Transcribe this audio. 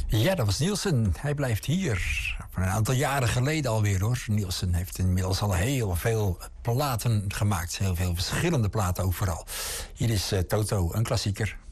Ja, dat was Nielsen. Hij blijft hier. Een aantal jaren geleden alweer, hoor. Nielsen heeft inmiddels al heel veel platen gemaakt. Heel veel verschillende platen ook vooral. Hier is Toto, een klassieker.